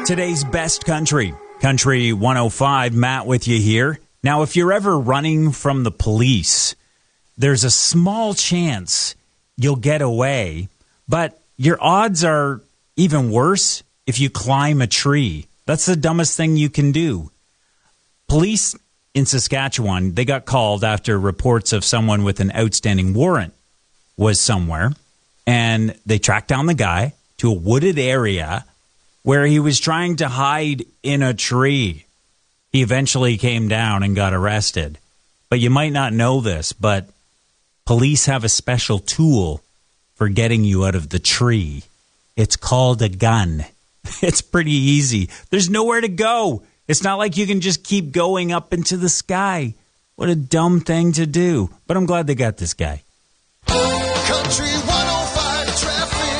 Today's best country. Country 105, Matt with you here. Now, if you're ever running from the police, there's a small chance you'll get away, but your odds are even worse if you climb a tree. That's the dumbest thing you can do. Police in Saskatchewan, they got called after reports of someone with an outstanding warrant was somewhere, and they tracked down the guy to a wooded area where he was trying to hide in a tree. He eventually came down and got arrested. But you might not know this, but police have a special tool for getting you out of the tree. It's called a gun. It's pretty easy. There's nowhere to go. It's not like you can just keep going up into the sky. What a dumb thing to do. But I'm glad they got this guy. Country 105 traffic.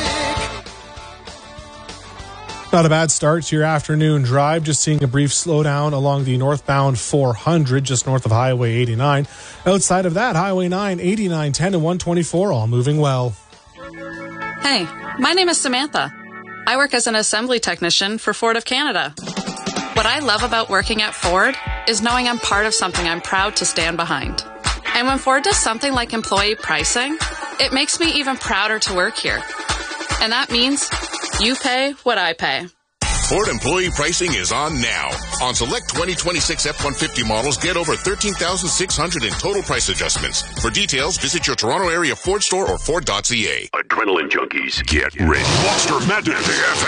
Not a bad start to your afternoon drive. Just seeing a brief slowdown along the northbound 400, just north of Highway 89. Outside of that, Highway 9, 89, 10, and 124, all moving well. Hey, my name is Samantha. I work as an assembly technician for Ford of Canada. What I love about working at Ford is knowing I'm part of something I'm proud to stand behind. And when Ford does something like employee pricing, it makes me even prouder to work here. And that means you pay what I pay. Ford employee pricing is on now. On select 2026 F-150 models, get over $13,600 in total price adjustments. For details, visit your Toronto area Ford store or Ford.ca. Adrenaline junkies, get ready. Monster Madness AFM.